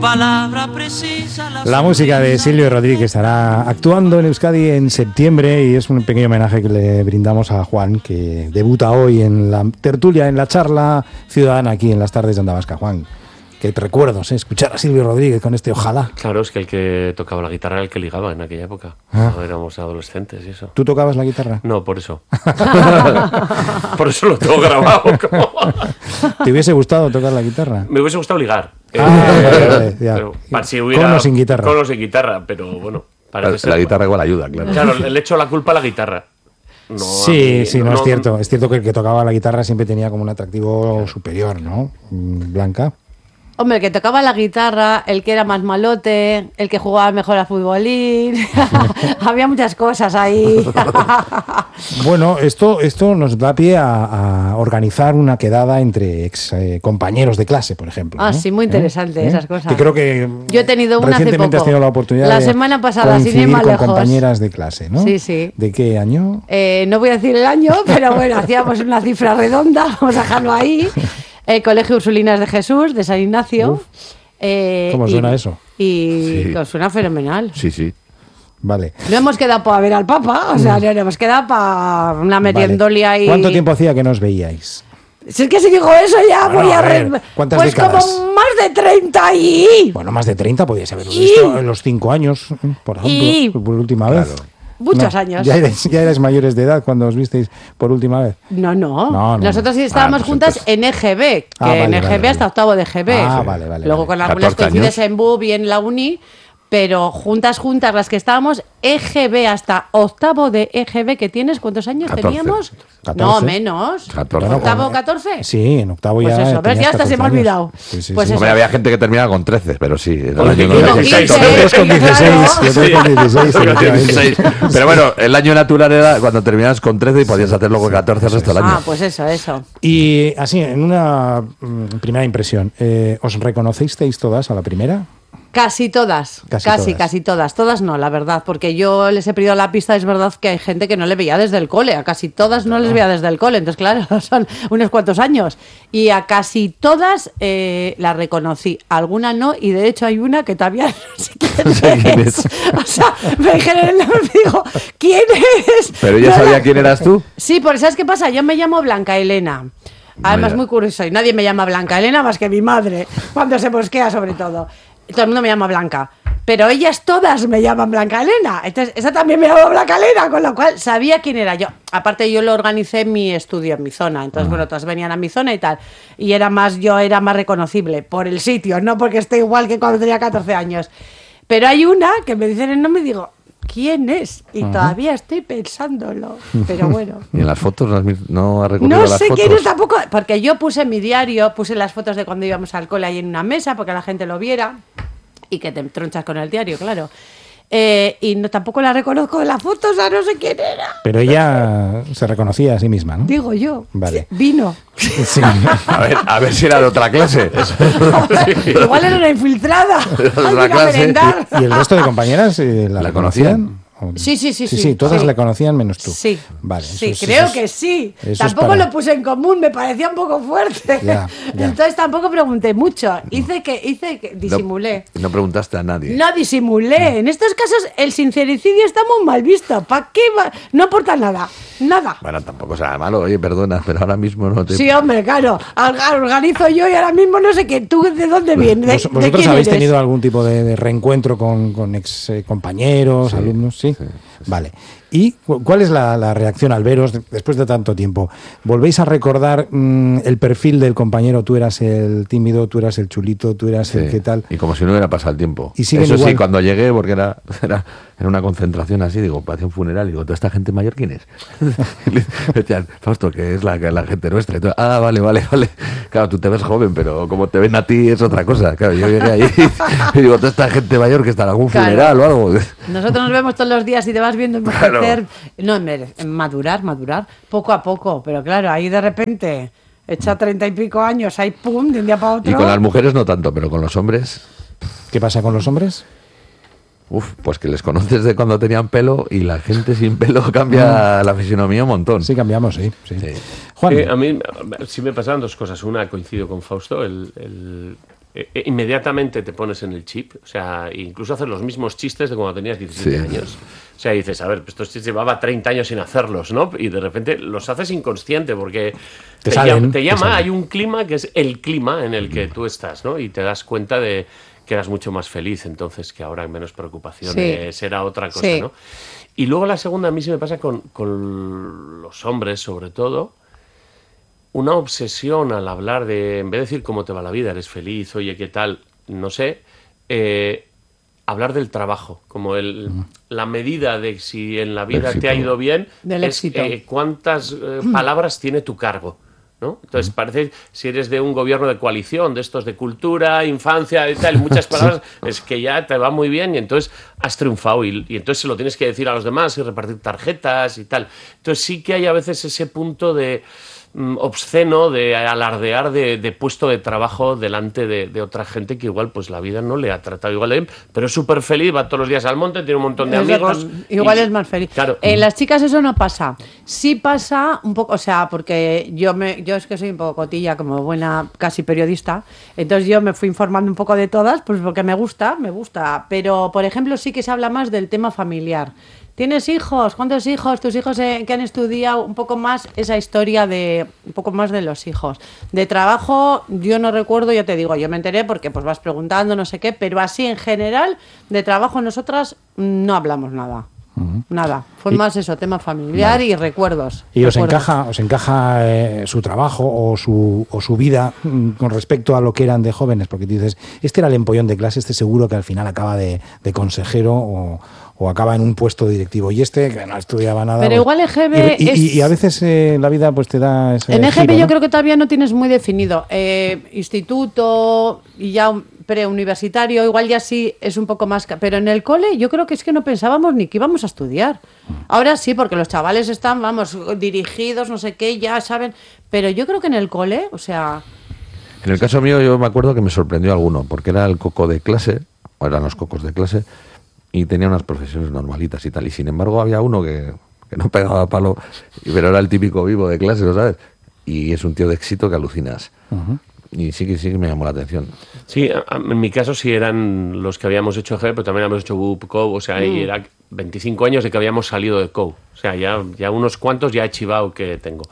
Palabra precisa. La música de Silvio Rodríguez estará actuando en Euskadi en septiembre y es un pequeño homenaje que le brindamos a Juan, que debuta hoy en la tertulia, en la charla ciudadana aquí en las tardes de Onda Vasca. Juan, qué recuerdos, escuchar a Silvio Rodríguez con este Ojalá. Claro, es que el que tocaba la guitarra era el que ligaba en aquella época. No éramos adolescentes y eso. ¿Tú tocabas la guitarra? No, por eso. Por eso lo tengo grabado. ¿Te hubiese gustado tocar la guitarra? Me hubiese gustado ligar. Vale, ya. Pero, si hubiera, con o sin guitarra. Con o sin guitarra, pero bueno. La guitarra igual ayuda, claro. Claro, le echo la culpa a la guitarra. No, sí, no es cierto. Es cierto que el que tocaba la guitarra siempre tenía como un atractivo superior, ¿no? Blanca. Hombre, el que tocaba la guitarra, el que era más malote, el que jugaba mejor a futbolín. Había muchas cosas ahí. Bueno, esto nos da pie a organizar una quedada entre ex compañeros de clase, por ejemplo. Ah, ¿no? sí, muy interesante esas cosas. Que creo que yo he tenido una hace recientemente poco. has tenido la oportunidad la de semana pasada, sin ir coincidir más con lejos. compañeras de clase, ¿no? Sí, sí. ¿De qué año? No voy a decir el año, pero bueno, hacíamos una cifra redonda, vamos a dejarlo ahí. El Colegio Ursulinas de Jesús, de San Ignacio. ¿Cómo suena eso? Y Sí. suena fenomenal. Sí, sí. Vale. No hemos quedado para ver al Papa, o sea, no hemos quedado para una meriendolia ahí. ¿Cuánto tiempo hacía que no os veíais? Si es que si digo eso ya Bueno, voy a a... ver, ¿cuántas pues décadas? como más de 30 y... Bueno, más de 30 podíais haberlo visto en los 5 años, por ejemplo, por última vez. Muchos No, años. Ya erais mayores de edad cuando os visteis por última vez. No. No. Nosotros sí estábamos pues juntas entonces... en EGB, que vale, en EGB vale. hasta octavo de GB. Ah, vale. Luego con algunas 14 coincides años. en BUB y en la uni, pero juntas las que estábamos, EGB hasta octavo de EGB, que tienes, ¿cuántos años 14. teníamos? 14. No, menos. 14. ¿Octavo, 14? Sí, en octavo Pues ya. eso, ¿ves? tenías Ya hasta se me ha 14 años. olvidado. Sí. Pues eso. Hombre, había gente que terminaba con 13, pero sí. Era el año con 96. 15, Nosotros con 16. Claro. Nosotros con 16. Con efectivamente. 16. Pero bueno, el año natural era cuando terminabas con 13 y podías hacer luego 14 el resto del año. Ah, pues eso. Y así, en una primera impresión, ¿os reconocisteis todas a la primera? Casi todas. Todas no, la verdad, porque yo les he pedido la pista, es verdad que hay gente que no le veía desde el cole, a casi todas no les veía desde el cole, entonces claro, son unos cuantos años. Y a casi todas las reconocí, alguna no, y de hecho hay una que todavía no sé quién es. O sea, me dijeron el nombre y digo, ¿quién es? ¿Pero ella No sabía la- quién eras tú? Sí, porque ¿sabes qué pasa? Yo me llamo Blanca Elena. Además, Mira. muy curioso, y nadie me llama Blanca Elena más que mi madre, cuando se mosquea sobre todo. Todo el mundo me llama Blanca, pero ellas todas me llaman Blanca Elena. Entonces, esa también me llama Blanca Elena, con lo cual sabía quién era yo. Aparte, yo lo organicé en mi estudio, en mi zona. Entonces, bueno, todas venían a mi zona y tal. Y yo era más reconocible por el sitio, no porque esté igual que cuando tenía 14 años. Pero hay una que me dicen el nombre y digo, ¿quién es? Y todavía estoy pensándolo. Pero bueno. ¿Y en las fotos no has recurrido a No las sé fotos? quién es tampoco, porque yo puse en mi diario, puse las fotos de cuando íbamos al cole ahí en una mesa, porque la gente lo viera, y que te tronchas con el diario, claro. Y no, tampoco la reconozco de las fotos, o sea, no sé quién era. Pero ella se reconocía a sí misma, ¿no? Digo yo. Vale. Vino. Sí. A ver si era de otra clase. Igual era una infiltrada. De otra Alguien a clase. merendar. ¿Y el resto de compañeras la ¿La conocían? ¿O- Sí. todas Sí. la conocían menos tú. Sí. Vale. Sí, eso creo es- que sí. eso es Tampoco para- lo puse en común, me parecía un poco fuerte. Ya. Entonces tampoco pregunté mucho. Hice que disimulé. No preguntaste a nadie. No disimulé. En estos casos el sincericidio está muy mal visto. ¿Para qué? No aporta nada. Nada. Bueno, tampoco será malo. Oye, perdona, pero ahora mismo no te... Sí, hombre, claro. Organizo yo y ahora mismo no sé qué. ¿Tú de dónde vienes? ¿De ¿Vosotros quién habéis eres? tenido algún tipo de reencuentro con ex compañeros, alumnos? ¿Sí? Vale. ¿Y cuál es la reacción al veros después de tanto tiempo? ¿Volvéis a recordar el perfil del compañero? Tú eras el tímido, tú eras el chulito, tú eras el Sí. qué tal. Y como si no hubiera pasado el tiempo. Y siguen Eso igual. sí, cuando llegué, porque era una concentración así, digo, parecía un funeral, digo, ¿toda esta gente mayor quién es? Y me decían, Fausto, que es la gente nuestra. Y todo, vale. Claro, tú te ves joven, pero como te ven a ti es otra cosa. Claro, yo llegué ahí y digo, toda esta gente mayor que está en algún Claro. funeral o algo. Nosotros nos vemos todos los días y te vas viendo envejecer, no, madurar, poco a poco, pero claro, ahí de repente, echa 30 y pico años, ahí pum, de un día para otro. Y con las mujeres no tanto, pero con los hombres... ¿Qué pasa con los hombres? Pues que les conoces de cuando tenían pelo y la gente sin pelo cambia la fisionomía un montón. Sí, cambiamos, sí. Sí. Juan. A mí sí me pasaban dos cosas. Una, coincido con Fausto, el inmediatamente te pones en el chip, o sea, incluso haces los mismos chistes de cuando tenías 17 años. O sea, dices, a ver, pues estos chistes llevaba 30 años sin hacerlos, ¿no? Y de repente los haces inconsciente porque te llama, hay un clima que es el clima en el que tú estás, ¿no? Y te das cuenta de que eras mucho más feliz entonces, que ahora hay menos preocupaciones, era otra cosa, ¿no? Y luego la segunda, a mí sí me pasa con los hombres, sobre todo, una obsesión al hablar de, en vez de decir cómo te va la vida, eres feliz, oye, ¿qué tal? No sé, hablar del trabajo, como la medida de si en la vida te ha ido bien, del éxito. Cuántas palabras tiene tu cargo, ¿no? Entonces parece, si eres de un gobierno de coalición, de estos de cultura, infancia y tal, muchas palabras, es que ya te va muy bien y entonces has triunfado y entonces se lo tienes que decir a los demás y repartir tarjetas y tal. Entonces sí que hay a veces ese punto de obsceno de alardear de puesto de trabajo delante de otra gente que igual pues la vida no le ha tratado igual de bien, pero es súper feliz, va todos los días al monte, tiene un montón de amigos. Igual es más feliz. Claro. En las chicas eso no pasa. Sí pasa un poco, o sea, porque yo es que soy un poco cotilla, como buena casi periodista, entonces yo me fui informando un poco de todas, pues porque me gusta, pero por ejemplo sí que se habla más del tema familiar. ¿Tienes hijos? ¿Cuántos hijos? ¿Tus hijos que han estudiado? Un poco más esa historia de un poco más de los hijos. De trabajo, yo no recuerdo, ya te digo, yo me enteré porque pues vas preguntando, no sé qué, pero así en general, de trabajo nosotras no hablamos nada. Nada. Fue más eso, tema familiar y recuerdos. ¿Y os encaja su trabajo o su vida con respecto a lo que eran de jóvenes? Porque tú dices, este era el empollón de clase, este seguro que al final acaba de consejero o acaba en un puesto directivo. Y este, que no estudiaba nada... Pero igual EGB y a veces la vida pues te da ese en EGB giro, ¿no? yo creo que todavía no tienes muy definido. Instituto y ya preuniversitario, igual ya sí es un poco más... Pero en el cole yo creo que es que no pensábamos ni que íbamos a estudiar. Ahora sí, porque los chavales están, vamos, dirigidos, no sé qué, ya saben... Pero yo creo que en el cole, o sea... En el caso mío yo me acuerdo que me sorprendió alguno, porque era el coco de clase, o eran los cocos de clase, y tenía unas profesiones normalitas y tal. Y sin embargo había uno que no pegaba palo, pero era el típico vivo de clase, ¿lo sabes? Y es un tío de éxito que alucinas. Y sí que me llamó la atención. Sí, en mi caso sí eran los que habíamos hecho EGB, pero también habíamos hecho BUP, COU, o sea, y era 25 años de que habíamos salido de COU. O sea, ya unos cuantos ya he chivado que tengo.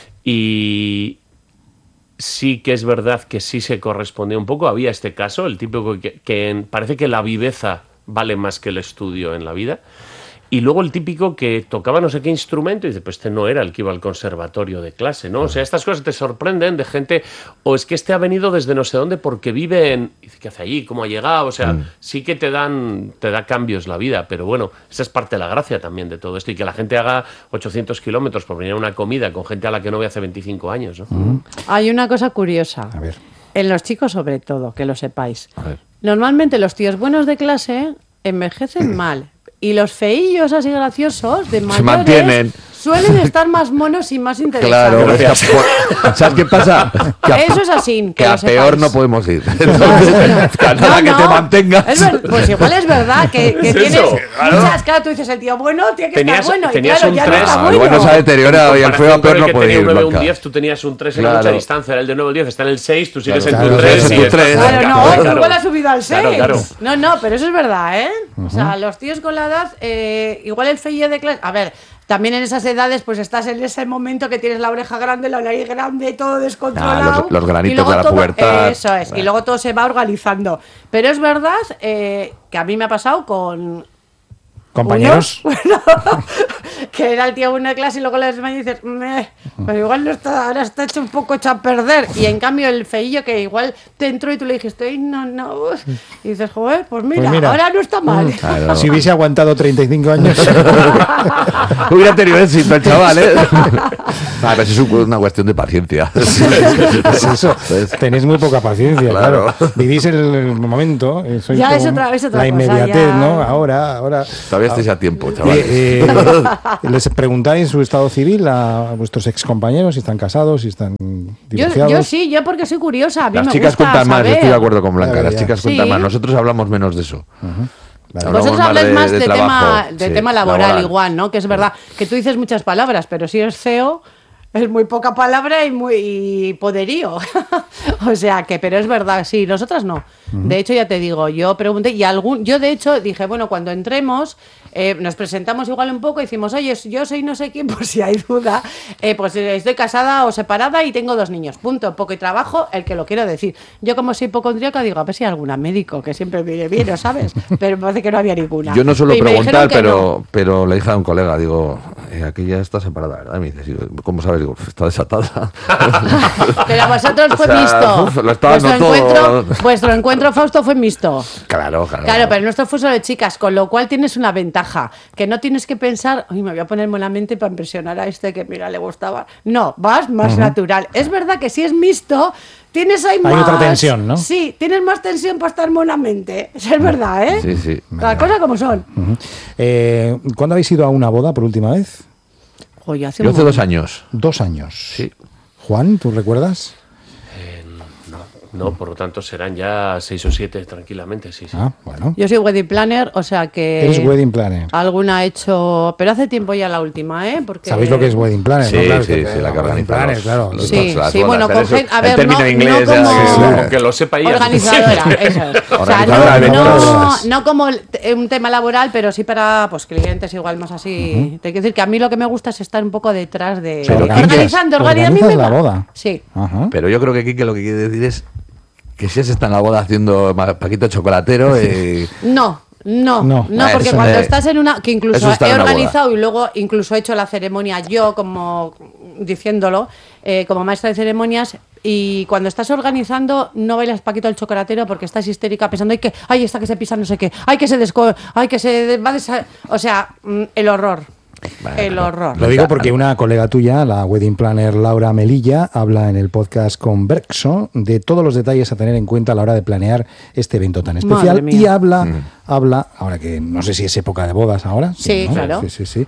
Y sí que es verdad que sí se correspondía un poco. Había este caso, el típico que parece que la viveza vale más que el estudio en la vida. Y luego el típico que tocaba no sé qué instrumento y dice, pues este no era el que iba al conservatorio de clase, ¿no? O sea, estas cosas te sorprenden de gente, o es que este ha venido desde no sé dónde porque vive en... Dice, ¿qué hace allí? ¿Cómo ha llegado? O sea, sí que te da cambios la vida, pero bueno, esa es parte de la gracia también de todo esto. Y que la gente haga 800 kilómetros por venir a una comida con gente a la que no ve hace 25 años, ¿no? Hay una cosa curiosa. A ver. En los chicos sobre todo, que lo sepáis. A ver. Normalmente los tíos buenos de clase envejecen mal. Y los feillos así graciosos de mayores se mantienen. Suelen estar más monos y más Claro, interesantes. ¿sabes qué pasa? Eso es así. Que a sepáis. peor no podemos ir. Entonces, nada que te mantengas. Pues igual es verdad que ¿Es tienes eso? muchas, claro, tú dices el tío bueno tiene que estar bueno. Y tenías claro, un ya 3, no está el bueno. bueno se ha deteriorado y el feo a peor no puede ir. El que tenía un 9 o un Blanca. 10, tú tenías un 3 en Claro. mucha distancia, era el de 9 o 10 está en el 6, tú sigues Claro, en tu claro, 3 en tu 3. Claro, no, Claro. igual ha subido al 6. Claro. No, pero eso es verdad, ¿eh? O sea, los tíos con la edad, igual el feillo de clase... A ver, también en esas edades, pues estás en ese momento que tienes la oreja grande, la nariz grande, todo descontrolado. Los granitos y luego de la todo, pubertad. Eso es, y luego todo se va organizando. Pero es verdad que a mí me ha pasado con... Compañeros. Que era el tío bueno de clase y luego le demás y dices, pero igual no está, ahora está hecho un poco hecho a perder. Y en cambio el feillo que igual te entró y tú le dijiste, no. Y dices, joder, pues mira, ahora no está mal. Claro. Si hubiese aguantado 35 años. Hubiera tenido éxito el chaval, ¿eh? Pero es una cuestión de paciencia. Es eso. Tenéis muy poca paciencia, Claro. claro. Vivís el momento. Sois Ya como es otra la cosa, inmediatez, ya. ¿no? Ahora. Todavía estáis a tiempo, chaval. ¿Les preguntáis su estado civil a vuestros excompañeros si están casados, si están divorciados? Yo sí, yo porque soy curiosa. A mí Las me chicas gusta cuentan más, yo saber. estoy de acuerdo con Blanca. Ya, Las ya. chicas cuentan Sí. más. Nosotros hablamos menos de eso. Vale. Hablamos Vosotros más habláis de más de trabajo, tema sí, laboral laboral. igual, ¿no? Que es verdad que tú dices muchas palabras, pero si eres CEO, Es muy poca palabra y poderío. O sea que, pero es verdad, sí, nosotras no. De hecho, ya te digo, yo pregunté yo de hecho dije, bueno, cuando entremos, nos presentamos igual un poco y decimos, oye, yo soy no sé quién, por si hay duda, pues estoy casada o separada y tengo 2 niños, punto, poco y trabajo, el que lo quiero decir. Yo como soy hipocondríaca digo, a ver si hay alguna médico, que siempre me viene, ¿sabes? Pero me parece que no había ninguna. Yo no suelo Y me preguntar, dijeron que no. pero la hija de un colega, digo, aquella está separada, ¿verdad? Y me dice, sí, ¿cómo sabes? Digo, está desatada. Pero a vosotros fue O sea, mixto. lo estaba dando todo. Vuestro encuentro, Fausto, fue mixto. Claro. Claro, pero el nuestro fue solo de chicas, con lo cual tienes una ventaja, que no tienes que pensar, uy, me voy a poner malamente para impresionar a este que, mira, le gustaba. No, vas más natural. Es verdad que si es mixto, tienes ahí más... Hay otra tensión, ¿no? Sí, tienes más tensión para estar monamente. Eso es verdad, ¿eh? Sí. Las cosas como son. ¿Cuándo habéis ido a una boda por última vez? Oye, Yo hace 2 años. 2 años. Sí. Juan, ¿tú recuerdas? No, por lo tanto serán ya 6 o 7 tranquilamente, sí. Ah, bueno. Yo soy wedding planner, o sea que... Eres wedding planner. Alguna he hecho... Pero hace tiempo ya la última, ¿eh? Porque... ¿Sabéis lo que es wedding planner? Sí, ¿no? Claro, sí, que- sí, la que wedding organiza planner, los- claro. los- Sí, las sí, bodas, bueno, pero con eso- gente... A el ver, término no, en inglés no ya como... Con que lo sepa ella. Organizadora, eso es. O sea, Organizadora de bodas. no como un tema laboral, pero sí para pues clientes igual más así. Te quiero decir que a mí lo que me gusta es estar un poco detrás de... Pero organizando organizas la boda. Sí. Ajá. Pero yo creo que Quique lo que quiere decir es que si está en la boda haciendo Paquito Chocolatero... No, porque eso cuando no- estás en una... Que incluso eso está he en una organizado y luego incluso he hecho la ceremonia yo, como diciéndolo, como maestra de ceremonias, y cuando estás organizando no bailas Paquito el Chocolatero porque estás histérica pensando, ay, esta que se pisa no sé qué, ay, que se va a o sea, el horror. Bueno, El horror. Lo digo porque una colega tuya, la wedding planner Laura Melilla, habla en el podcast con Bergso de todos los detalles a tener en cuenta a la hora de planear este evento tan Madre especial. mía. Y habla, ahora que no sé si es época de bodas ahora. Sí, ¿no? claro. Sí.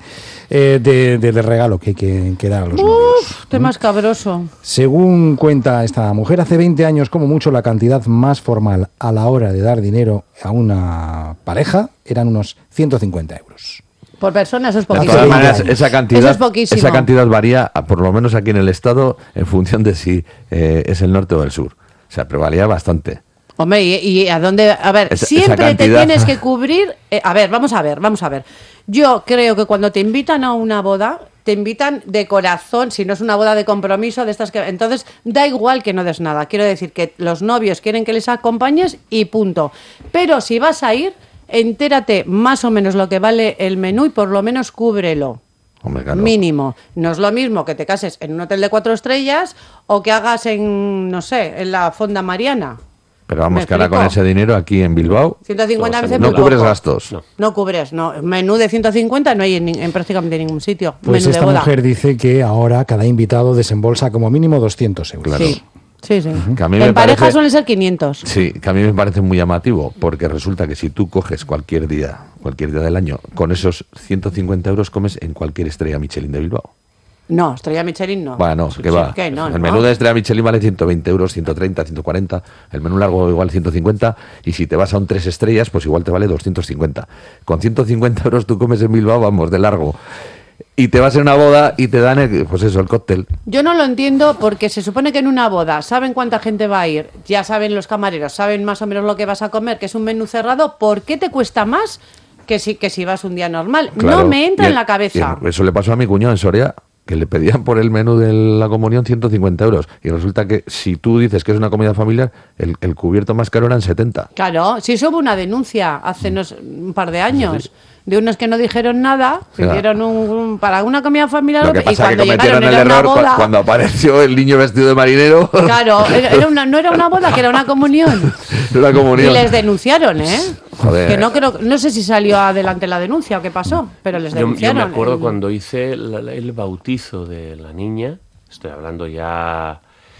Del regalo que hay que dar a los novios. Tema escabroso. Según cuenta esta mujer, hace 20 años como mucho la cantidad más formal a la hora de dar dinero a una pareja eran unos 150 euros. Por persona eso es De poquísimo. todas 20 maneras, años. Eso es poquísimo. esa cantidad varía, por lo menos aquí en el Estado, en función de si es el norte o el sur. O sea, pero varía bastante. Hombre, ¿y a dónde? A ver, Esa siempre te cantidad. tienes que cubrir. A ver, vamos a ver. Yo creo que cuando te invitan a una boda, te invitan de corazón, si no es una boda de compromiso, de estas que. Entonces, da igual que no des nada. Quiero decir que los novios quieren que les acompañes y punto. Pero si vas a ir, entérate más o menos lo que vale el menú y por lo menos cúbrelo. Hombre, claro. Mínimo. No es lo mismo que te cases en un hotel de 4 estrellas o que hagas en, no sé, en la Fonda Mariana. Pero vamos, ¿Me que ahora con explico? ese dinero aquí en Bilbao 150 veces no muy cubres poco. gastos. No. No cubres, no. Menú de 150 no hay en prácticamente ningún sitio. Pues menú de esta boda. mujer dice que ahora cada invitado desembolsa como mínimo 200 euros. Claro. Sí. Que a mí En me pareja parece- suelen ser 500. Sí, que a mí me parece muy llamativo, porque resulta que si tú coges cualquier día del año, con esos 150 euros comes en cualquier estrella Michelin de Bilbao. No, estrella Michelin no. Bueno, ¿qué va? ¿Qué? No, El no. menú de estrella Michelin vale 120 euros, 130, 140. El menú largo igual 150. Y si te vas a un 3 estrellas, pues igual te vale 250. Con 150 euros tú comes en Bilbao, vamos, de largo. Y te vas a una boda y te dan, pues eso, el cóctel. Yo no lo entiendo porque se supone que en una boda saben cuánta gente va a ir, ya saben los camareros, saben más o menos lo que vas a comer, que es un menú cerrado. ¿Por qué te cuesta más que si vas un día normal? Claro. No me entra Y en la cabeza. y eso le pasó a mi cuñado en Soria, que le pedían por el menú de la comunión 150 euros. Y resulta que si tú dices que es una comida familiar, el cubierto más caro eran 70. Claro, sí, hubo una denuncia hace un par de años de unos que no dijeron nada, Claro. pidieron para una comida familiar Lo que y pasa es cuando que cometieron llegaron el era una error boda. cuando apareció el niño vestido de marinero. Claro, no era una boda, que era una comunión. La comunión. Y les denunciaron, ¿eh? Joder. Que no sé si salió adelante la denuncia o qué pasó, pero les Yo denunciaron. me acuerdo cuando hice el bautizo de la niña, estoy hablando ya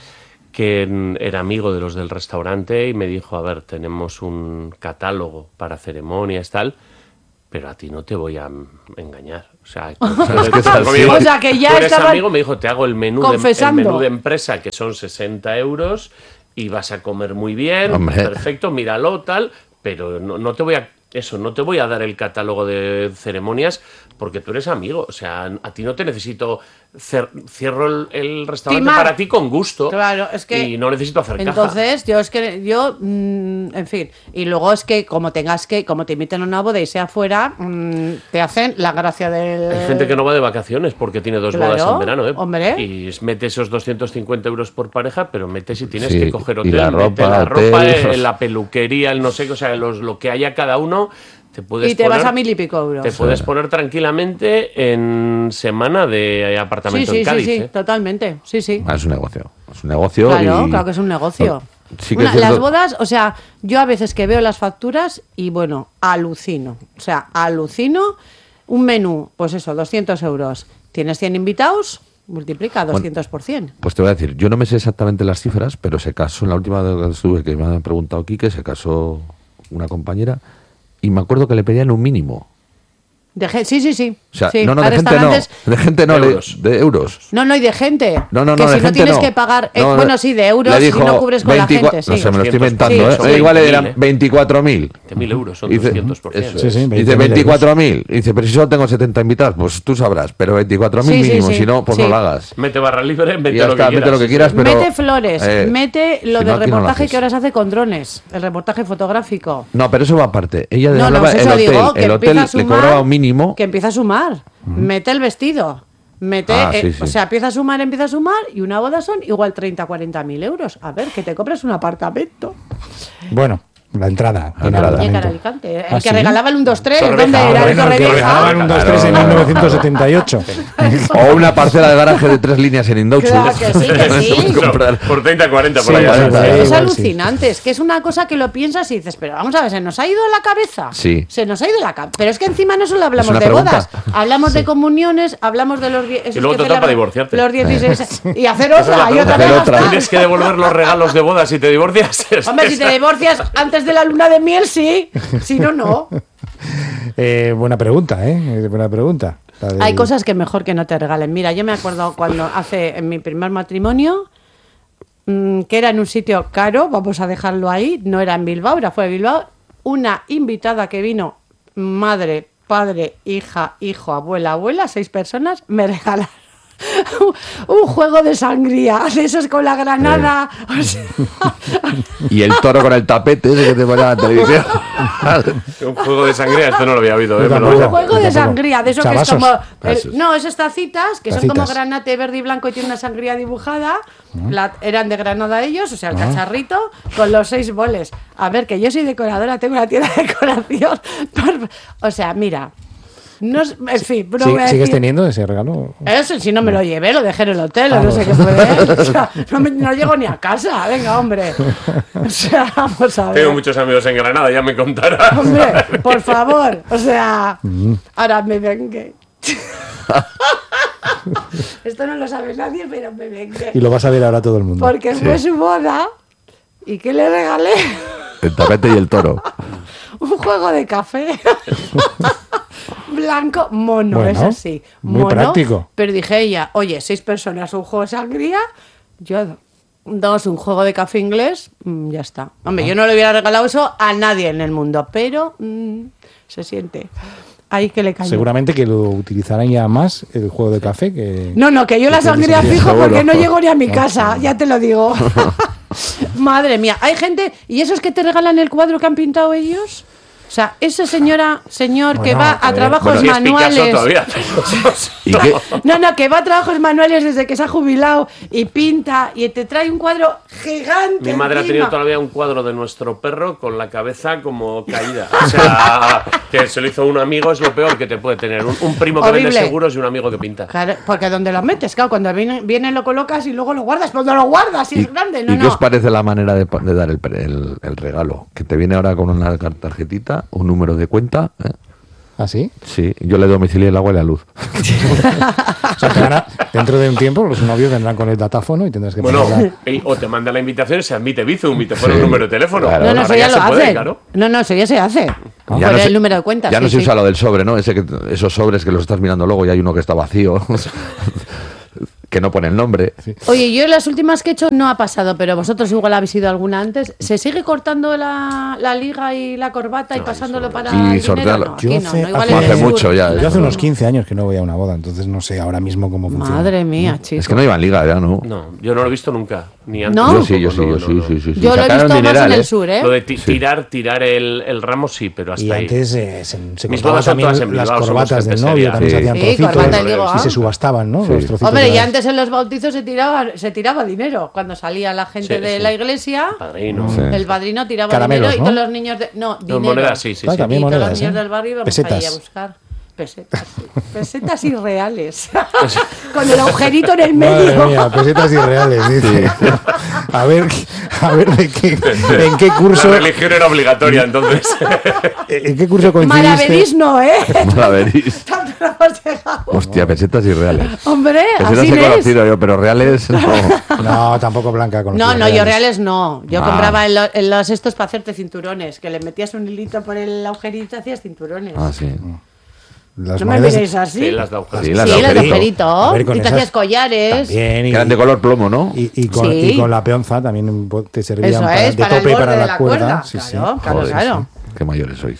que era amigo de los del restaurante y me dijo, a ver, tenemos un catálogo para ceremonias, tal, pero a ti no te voy a engañar. O sea, Es que es así. conmigo, O sea, que ya tú eres estaban amigo, me dijo, te hago el menú confesando. de empresa, que son 60 euros, y vas a comer muy bien, Hombre. perfecto, míralo, tal, pero no te voy a eso, no te voy a dar el catálogo de ceremonias porque tú eres amigo. O sea, a ti no te necesito... Cierro el restaurante Timar. para ti con gusto. Claro, es que... Y no necesito hacer caja. Entonces, en fin. Y luego es que como te inviten a una boda y sea fuera, te hacen la gracia del... Hay gente que no va de vacaciones porque tiene 2 Claro, bodas en verano, ¿eh? hombre. Y mete esos 250 euros por pareja, pero mete si tienes Sí, que coger y hotel, la mete ropa, la ropa, hotel. la peluquería, el no sé qué, o sea, lo que haya cada uno. Te puedes Y te poner, vas a 1000 y pico euros. Te puedes poner tranquilamente en semana de apartamento Sí, en Cádiz. sí, ¿eh? totalmente. Sí, sí. Es un negocio. Es un negocio. Claro, y... claro que es un negocio. Sí que es Las cierto- bodas, o sea, yo a veces que veo las facturas y bueno, alucino. O sea, alucino. Un menú, pues eso, 200 euros. Tienes 100 invitados, multiplica 200 por 100. Pues te voy a decir, yo no me sé exactamente las cifras, pero se casó, en la última vez que estuve, que me ha preguntado Quique, se casó una compañera y me acuerdo que le pedían un mínimo. Sí. O sea, sí. no, A de gente no, restaurantes- de gente no, De euros. de euros. No, y de gente. No, que de si no gente tienes no. que pagar, No, bueno, sí, de euros le si dijo no cubres con la 24 gente. Sí. No sé, me lo estoy 200 inventando, sí, ¿eh? son Igual 20.000, eran 24.000. 20.000 euros, son Dice, 200%. eso Sí, es. sí, Dice 20.000 24.000. Dice, pero si solo tengo 70 invitados, pues tú sabrás, pero 24.000 Sí, sí, mínimo, sí, si no, pues sí. no lo hagas. Mete barra libre, Y mete ya lo está, que quieras. mete lo que quieras, pero... Mete flores, mete lo si de no, aquí no lo reportaje haces. que ahora se hace con drones, el reportaje fotográfico. No, pero eso va aparte. Ella No, hablaba pues el eso hotel. digo, que El hotel empieza a le sumar, cobraba un mínimo. que empieza a sumar. Mete el vestido. Mete, Sí, sí. o sea, empieza a sumar y una boda son igual 30-40.000 euros. A ver, que te compres un apartamento. Bueno, la entrada. La entrada. Muñeca en Alicante. El ¿Ah, que sí? regalaba el 1, 2, 3, Torrevieja. ¿dónde era? Bueno, El el que regalaban un 2-3 en Claro. 1978. O una parcela de garaje de 3 líneas en Indauchu. Claro que sí, que sí. Eso, Comprar. por 30, 40 por Sí, allá. sí, ¿sabes? sí. Es igual alucinante, es que es una cosa que lo piensas y dices, pero vamos a ver, ¿se nos ha ido la cabeza? Sí. Se nos ha ido la cabeza. Pero es que encima no solo Es hablamos una de pregunta. bodas, hablamos de comuniones, hablamos de los... esos Y luego que total para celebran divorciarte. Los 16... Y hacer Esa es la otra, y otra pregunta. vez Hacer gastar. otra. Tienes que devolver los regalos de bodas si te divorcias. Hombre, si te divorcias antes de la luna de miel, sí. Si no, no. Buena pregunta, ¿eh? Buena pregunta. La del- Hay cosas que mejor que no te regalen. Mira, yo me acuerdo cuando en mi primer matrimonio, que era en un sitio caro, vamos a dejarlo ahí, no era en Bilbao, era fuera de Bilbao, una invitada que vino, madre, padre, hija, hijo, abuela, 6 personas, me regalaron un juego de sangría, de esos con la granada. O sea, Y el toro con el tapete ese que te ponía en la televisión. Un juego de sangría, esto no lo había oído. Yo Pero tampoco. un juego de tampoco. sangría, de eso que es Chavazos. como... Vasos. no, esas tacitas, que son como Tacitas. granate verde y blanco y tiene una sangría dibujada. Eran de Granada ellos, o sea, el cacharrito, con los 6 boles. A ver, que yo soy decoradora, tengo una tienda de decoración. O sea, mira... No, en fin, no Sí, voy a ¿sigues decir- teniendo ese regalo? Eso, si no me lo llevé, lo dejé en el hotel, o Ah, no sé qué bueno. fue. O sea, no llego ni a casa, venga, hombre. O sea, vamos a ver. tengo muchos amigos en Granada, ya me contarás. Hombre, por favor, o sea, ahora me vengué. Esto no lo sabe nadie, pero me vengué. Y lo vas a ver ahora todo el mundo. Porque fue su boda y ¿qué le regalé? El tapete y el toro. Un juego de café. Blanco, mono, Bueno, eso sí. muy Mono, práctico. Pero dije ella, oye, 6 personas, un juego de sangría, yo 2, un juego de café inglés, ya está. Hombre, yo no le hubiera regalado eso a nadie en el mundo, pero se siente. Ahí que le cayó. Seguramente que lo utilizarán ya más el juego de café que... No, que yo la que tiene sangría sentido. fijo porque Seguro. no llego ni a mi casa, ya te lo digo. Madre mía, hay gente, ¿y esos que te regalan el cuadro que han pintado ellos? O sea, ese señor que Bueno, va a a ver, trabajos Si es Picasso manuales. todavía. ¿Y qué? No, que va a trabajos manuales desde que se ha jubilado y pinta y te trae un cuadro gigante. Mi madre ha encima. tenido todavía un cuadro de nuestro perro con la cabeza como caída. O sea, que se lo hizo un amigo, es lo peor que te puede tener. Un primo que Horrible. vende seguros y un amigo que pinta. Claro, porque donde lo metes, claro, cuando viene lo colocas y luego lo guardas, pero no lo guardas, si es grande, no, ¿Y qué os no. parece la manera de dar el regalo? Que te viene ahora con una tarjetita, un número de cuenta. ¿Eh? ¿Ah, sí? Sí, yo le domicilié el agua y la luz. O sea, dentro de un tiempo los novios vendrán con el datáfono y tendrás que Bueno, ponerla- o te manda la invitación, se admite Bizum y te pone Sí. un número de teléfono. Claro. No, Ahora eso ya lo se puede, hace. claro. No, eso ya se hace. Con Ya no el se- número de cuenta. Ya no sí, se sí. usa lo del sobre, ¿no? Esos sobres que los estás mirando luego y hay uno que está vacío. que no pone el nombre. Oye, yo las últimas que he hecho no ha pasado, pero vosotros igual habéis ido alguna antes. ¿Se sigue cortando la liga y la corbata y pasándolo para Sí, el dinero? sortearlo. No, aquí Yo no, hace- no, igual hace- en el hace sur. mucho ya, Yo hace no. unos 15 años que no voy a una boda, entonces no sé ahora mismo cómo funciona. Madre mía, chico. Es que no iba en liga ya, ¿no? No, yo no lo he visto nunca. Ni antes. ¿No? Yo sí, yo sí, No, yo no, sí, no. sí, sí, sí. Yo lo he Sacaron visto más dineral, en el sur, ¿eh? Lo de tirar el ramo sí, pero hasta Y ahí. antes se Mis cortaban bodas son también todas en las Bilbao, somos corbatas del gente novio, seria. también se hacían Sí, trocitos corbata y digo, y se subastaban, ¿no? Sí. Los trocitos Hombre, de y las- antes en los bautizos se tiraba dinero. Cuando salía la gente Sí, de sí. la iglesia, Padrino. Sí. el padrino tiraba Caramelos, dinero y ¿no? todos los niños de... No, dinero. monedas, sí, sí, Ah, sí. también Y todos monedas, los niños ¿eh? del barrio íbamos Pesetas. ahí a buscar pesetas. Sí. Pesetas irreales. Con el agujerito en el Madre medio. mía, pesetas irreales, dice. A ver en qué curso, La religión era obligatoria entonces. en qué curso Malaverís coincidiste. no, ¿eh? Malaverís. Tanto no hemos llegado. Hostia, pesetas irreales. Hombre, Pesetas así he es. conocido yo, pero reales no. No, tampoco Blanca con No, los no, yo reales no. Yo Ah. compraba en los estos para hacerte cinturones, que le metías un hilito por el agujerito y hacías cinturones. Ah, sí. Las No me monedas miréis así. Sí, las de agujeros. Sí, las Sí, de las de agujerito. A ver, agujerito. con Y te esas hacías collares. también, Que eran de color plomo, ¿no? y Sí. con la peonza también te servían Eso para, es, de para el tope borde para de la cuerda. cuerda. Sí, sí. Claro, claro, Joder, claro. sí. Qué mayores sois.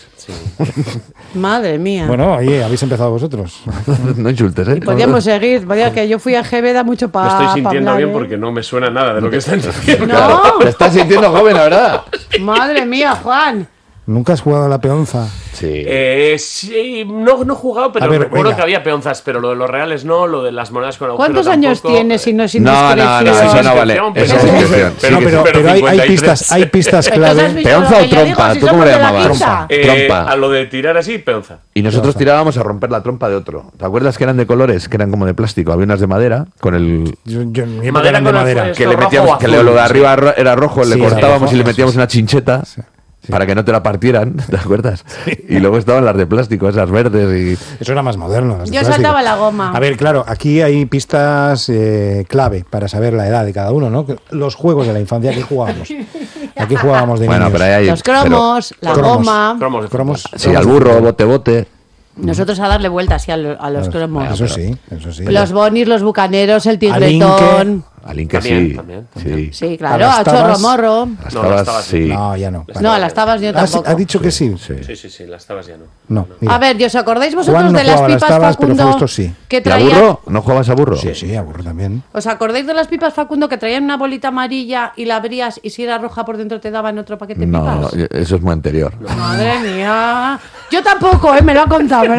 Madre mía. Bueno, oye, habéis empezado vosotros. No insultes, ¿eh? Podríamos seguir. Podría que yo fui a Geveda mucho Me para. estoy sintiendo bien porque no me suena nada de lo que están diciendo. No, Te estás sintiendo joven, la verdad. madre mía, Juan. ¿Nunca has jugado a la peonza? Sí. Sí, no he jugado, pero A ver, recuerdo venga. que había peonzas, pero lo de los reales no, lo de las monedas con agujero ¿Cuántos años tampoco. tienes si no es No, no, indiscreción? no, eso no vale. Pero- Eso es inscripción. No, Sí, pero hay 53. pistas Entonces, clave. ¿visto ¿Peonza lo o que yo digo? trompa? Si ¿Tú cómo somos le de la llamabas? quinta. Trompa. A lo de tirar así, peonza. Y nosotros tirábamos a romper la trompa de otro. ¿Te acuerdas que eran de colores? Que eran como de plástico. Había unas de madera con el... Yo en mi época Madera eran de con el madera. fuego. Que Esto le metíamos, rojo o que azul, lo de sí. arriba era rojo, Sí, le era cortábamos rojo, y le sí, metíamos sí. una chincheta para que no te la partieran, ¿te acuerdas? Y luego estaban las de plástico, esas verdes y... Eso era más moderno. las de Yo plástico. saltaba la goma. A ver, claro, aquí hay pistas clave para saber la edad de cada uno, ¿no? Los juegos de la infancia que jugábamos. Aquí jugábamos de Bueno, niños. pero ahí hay... Los cromos, la Cromos. goma. Cromos de Cromos. fútbol. Sí, al burro, bote. Nosotros a darle vueltas sí, a los cromos. Eso sí, eso sí. Los bonis, los bucaneros, el Al tigretón. Al Inca También, sí. también. Sí. Sí, claro, A a las chorro tabas. morro. Las No, tabas, las tabas sí. No, ya no. No, a las tabas yo ¿Has, tampoco. ha dicho que sí? Sí, las tabas ya no. No. mira. A ver, ¿y os acordáis vosotros Juan no de las jugaba a las pipas tabas, pero Facundo Fausto sí. que ¿Y a traían? burro? ¿No jugabas a burro? Sí, sí, aburro también. ¿Os acordáis de las pipas Facundo que traían una bolita amarilla y la abrías y si era roja por dentro te daban otro paquete de No, pipas? eso es muy anterior. Madre mía. Yo tampoco, me lo han contado,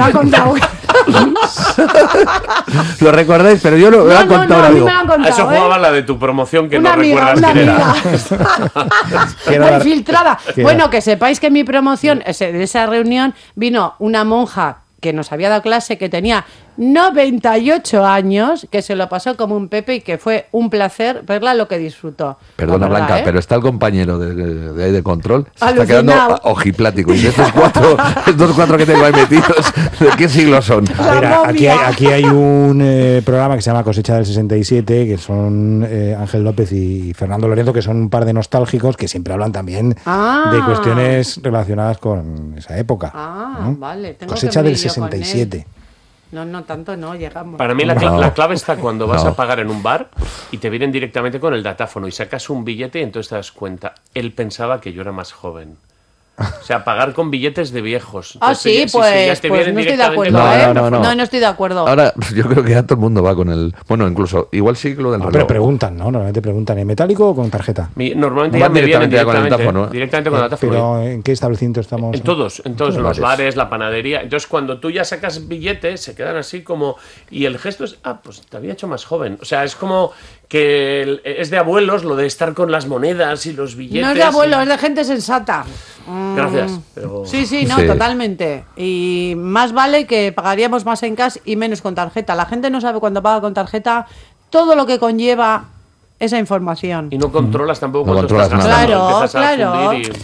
Lo recordáis, pero yo lo No, he no, contado no, a ahora, mí digo. me lo han A eso contado, jugaba la de tu promoción que Una no amiga, recuerdas una quién amiga. era. Que era Muy la- filtrada. que Bueno, era- que sepáis que en mi promoción, de esa reunión, vino una monja que nos había dado clase que tenía 98 años, que se lo pasó como un pepe y que fue un placer verla lo que disfrutó. Perdona, La verdad, Blanca, ¿eh? pero está el compañero de ahí de control. Se está Alucinado. quedando ojiplático. Y de estos cuatro que tengo ahí metidos, ¿de qué siglo son? A ver, La momia. aquí hay un programa que se llama Cosecha del 67, que son Ángel López y Fernando Lorenzo, que son un par de nostálgicos que siempre hablan también Ah. de cuestiones relacionadas con esa época. Ah, ¿no? vale. Tengo Cosecha que del ver yo con él. 67. No, tanto no, llegamos. Para mí la clave está cuando vas No. a pagar en un bar y te vienen directamente con el datáfono y sacas un billete y entonces te das cuenta. Él pensaba que yo era más joven. O sea, pagar con billetes de viejos. Ah, Entonces, sí, ya pues, te pues vienen no estoy de directamente acuerdo, con el ¿eh? datáfono. No estoy de acuerdo. Ahora, yo creo que ya todo el mundo va con el... Bueno, incluso, igual sí que lo del No, reloj. pero preguntan, ¿no? Normalmente preguntan, ¿en metálico o con tarjeta? Normalmente Van ya me vienen directamente ya con el directamente, datáfono, ¿eh? directamente con el datáfono. Pero ¿en qué establecimiento estamos? En todos, en los bares. bares, la panadería. Entonces, cuando tú ya sacas billetes, se quedan así como. Y el gesto es, pues te había hecho más joven. O sea, es como que es de abuelos lo de estar con las monedas y los billetes. No es de abuelo, es de gente sensata. Gracias. Pero... Sí, no, Sí. totalmente. Y más vale que pagaríamos más en cash y menos con tarjeta. La gente no sabe cuando paga con tarjeta todo lo que conlleva esa información. Y no controlas tampoco No cuánto controlas estás nada. gastando, Claro, empiezas a claro. fundir y-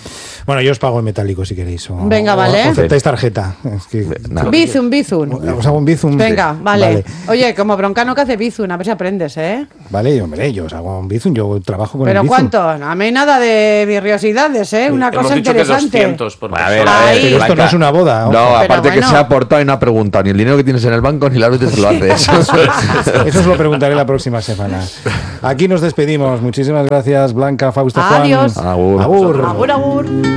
Bueno, yo os pago en metálico si queréis. Venga, vale. O aceptáis tarjeta. Es que, Nada. Bizum. os hago un bizum. Venga, vale. Oye, como broncano que hace bizum, a ver si aprendes, ¿eh? Vale, hombre, yo os hago un bizum, yo trabajo con ¿Pero el bizum. cuánto? A mí nada de virriosidades, ¿eh? Una Hemos cosa dicho interesante. que 200 por A persona. ver, Pero esto no es una boda, No, ojo. aparte Pero que bueno. se ha aportado y no ha preguntado ni el dinero que tienes en el banco ni las veces que lo haces. Eso os lo preguntaré la próxima semana. Aquí nos despedimos. Muchísimas gracias, Blanca, Fausta, Juan. Adiós. Agur. Agur. Agur, agur.